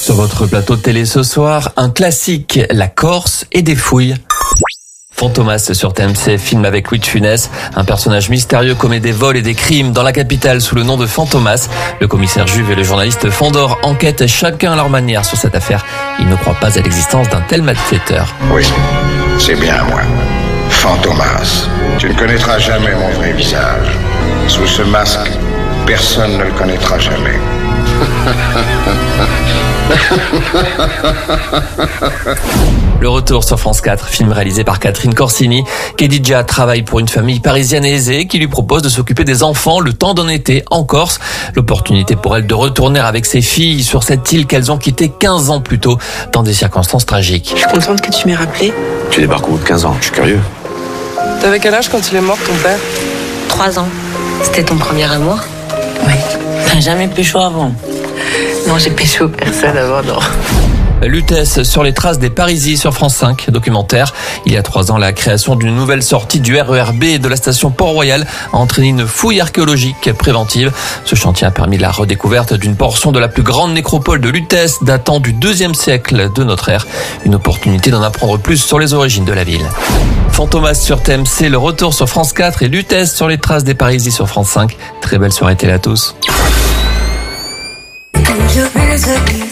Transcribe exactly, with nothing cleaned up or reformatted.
Sur votre plateau de télé ce soir, un classique, la Corse et des fouilles. Fantomas sur T M C, film avec Louis de Funès. Un personnage mystérieux commet des vols et des crimes dans la capitale sous le nom de Fantomas. Le commissaire Juve et le journaliste Fandor enquêtent chacun à leur manière sur cette affaire. Ils ne croient pas à l'existence d'un tel malfaiteur. Oui, c'est bien moi, Fantomas. Tu ne connaîtras jamais mon vrai visage. Sous ce masque, personne ne le connaîtra jamais. Le retour sur France quatre, film réalisé par Catherine Corsini. Khadija travaille pour une famille parisienne aisée qui lui propose de s'occuper des enfants le temps d'un été en Corse. L'opportunité pour elle de retourner avec ses filles sur cette île qu'elles ont quittée quinze ans plus tôt dans des circonstances tragiques. Je suis contente que tu m'aies rappelé. Tu débarques au bout de quinze ans, je suis curieux. T'avais quel âge quand il est mort, ton père? Trois ans. C'était ton premier amour? Oui. T'as jamais pécho avant? Non, j'ai pécho personne avant, non. Lutèce sur les traces des Parisis sur France cinq, documentaire. Il y a trois ans, la création d'une nouvelle sortie du R E R B de la station Port-Royal a entraîné une fouille archéologique préventive. Ce chantier a permis la redécouverte d'une portion de la plus grande nécropole de Lutèce datant du deuxième siècle de notre ère. Une opportunité d'en apprendre plus sur les origines de la ville. Fantomas sur T M C, le retour sur France quatre et Lutèce sur les traces des Parisis sur France cinq. Très belle soirée télé à tous. Your